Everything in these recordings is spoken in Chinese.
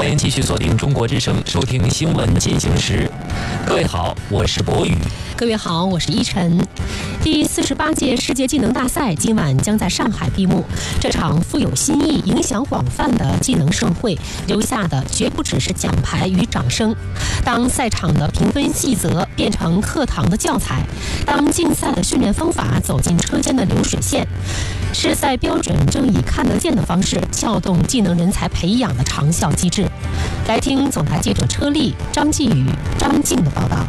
欢迎继续锁定中国之声，收听新闻进行时。各位好，我是博宇。 各位好，我是依晨。第48届世界技能大赛今晚将在上海闭幕。这场富有新意、影响广泛的技能盛会，留下的绝不只是奖牌与掌声。当赛场的评分细则变成课堂的教材，当竞赛的训练方法走进车间的流水线，试赛标准正以看得见的方式撬动技能人才培养的长效机制。来听总台记者车丽、张继宇、张静的报道。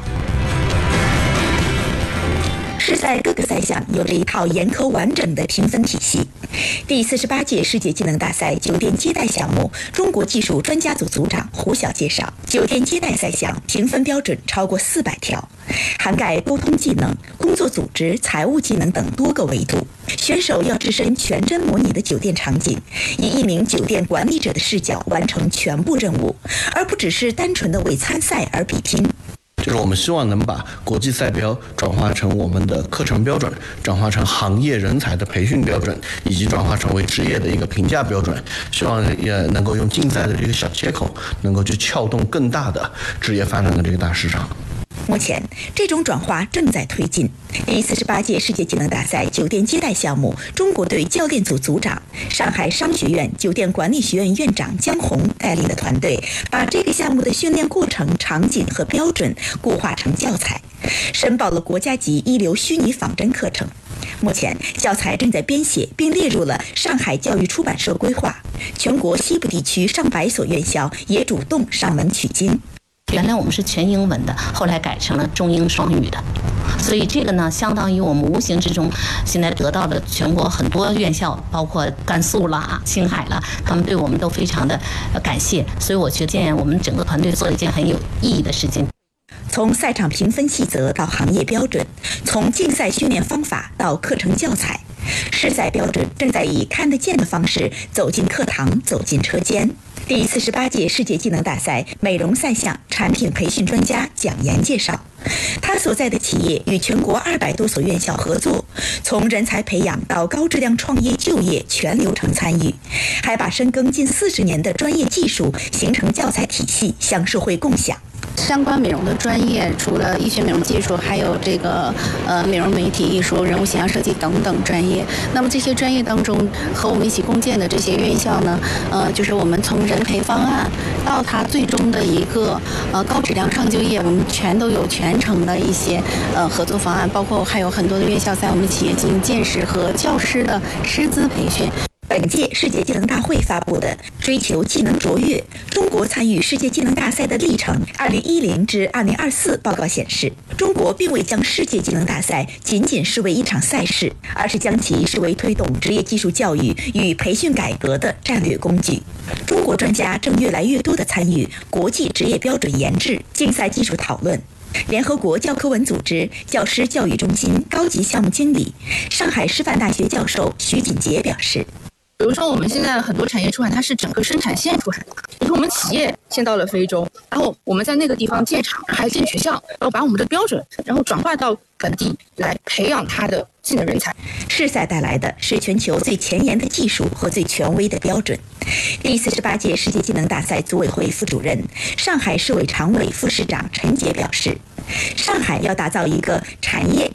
试赛各个赛项有着一套严苛完整的评分体系。第48届世界技能大赛酒店接待项目，中国技术专家组组长胡晓介绍，酒店接待赛项评分标准超过400条，涵盖沟通技能、工作组织、财务技能等多个维度。选手要置身全真模拟的酒店场景，以一名酒店管理者的视角完成全部任务，而不只是单纯的为参赛而比拼。 就是我们希望能把国际赛标转化成我们的课程标准，转化成行业人才的培训标准，以及转化成为职业的一个评价标准。希望也能够用竞赛的这个小切口，能够去撬动更大的职业发展的这个大市场。 目前，这种转化正在推进。第48届世界技能大赛酒店接待项目，中国队教练组组长、上海商学院酒店管理学院院长姜红带领的团队，把这个项目的训练过程、场景和标准固化成教材，申报了国家级一流虚拟仿真课程。目前，教材正在编写，并列入了上海教育出版社规划。全国西部地区上百所院校也主动上门取经。 原来我们是全英文的，后来改成了中英双语的，所以这个呢，相当于我们无形之中现在得到的全国很多院校，包括甘肃啦、青海啦，他们对我们都非常的感谢，所以我觉得我们整个团队做了一件很有意义的事情。 从赛场评分细则到行业标准，从竞赛训练方法到课程教材，试赛标准正在以看得见的方式走进课堂，走进车间。第48届世界技能大赛美容赛项产品培训专家蒋岩介绍，他所在的企业与全国200多所院校合作，从人才培养到高质量创业就业全流程参与，还把深耕近40年的专业技术形成教材体系向社会共享。 相关美容的专业，除了医学美容技术，还有这个美容媒体艺术、人物形象设计等等专业。那么这些专业当中，和我们一起共建的这些院校呢，就是我们从人培方案到它最终的一个高质量创就业，我们全都有全程的一些合作方案，包括还有很多的院校在我们企业进行见识和教师的师资培训。 本届世界技能大会发布的《追求技能卓越：中国参与世界技能大赛的历程（2010至2024）》报告显示，中国并未将世界技能大赛仅仅视为一场赛事，而是将其视为推动职业技术教育与培训改革的战略工具。中国专家正越来越多地参与国际职业标准研制、竞赛技术讨论。联合国教科文组织教师教育中心高级项目经理、上海师范大学教授徐锦杰表示， 比如说我们现在很多产业出海，它是整个生产线出海的。比如说我们企业先到了非洲，然后我们在那个地方建厂，还建学校，然后把我们的标准，然后转化到本地来培养它的技能人才。 试赛带来的是全球最前沿的技术和最权威的标准。第48届世界技能大赛组委会副主任、上海市委常委副市长陈杰表示，上海要打造一个产业